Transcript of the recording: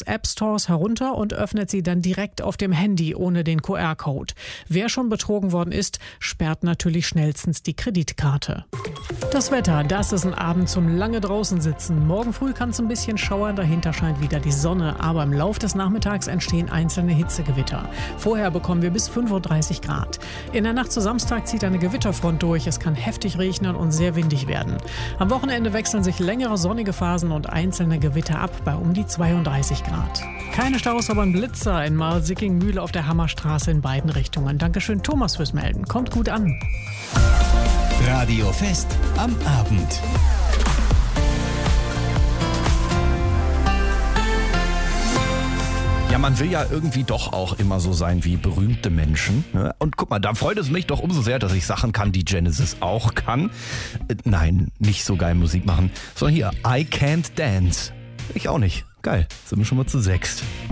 des App Stores herunter und öffnet sie dann direkt auf dem Handy ohne den QR-Code. Wer schon betrogen worden ist, sperrt natürlich schnellstens die Kreditkarte. Das Wetter, das ist ein Abend zum lange draußen sitzen. Morgen früh kann es ein bisschen schauern, dahinter scheint wieder die Sonne. Aber im Lauf des Nachmittags entstehen einzelne Hitzegewitter. Vorher bekommen wir bis 35 Grad. In der Nacht zu Samstag zieht eine Gewitterfront durch. Es kann heftig regnen und sehr windig werden. Am Wochenende wechseln sich längere sonnige Phasen und einzelne Gewitter ab bei um die 32 Grad. Keine Staus, aber ein Blitzer in Marl-Sicking-Mühle auf der Hammerstraße in beiden Richtungen. Dankeschön Thomas fürs Melden. Kommt gut an. Radio Fest am Abend. Ja, man will ja irgendwie doch auch immer so sein wie berühmte Menschen. Ne? Und guck mal, da freut es mich doch umso sehr, dass ich Sachen kann, die Genesis auch kann. Nein, nicht so geil Musik machen, sondern hier, I Can't Dance. Ich auch nicht. Geil, sind wir schon mal zu 6.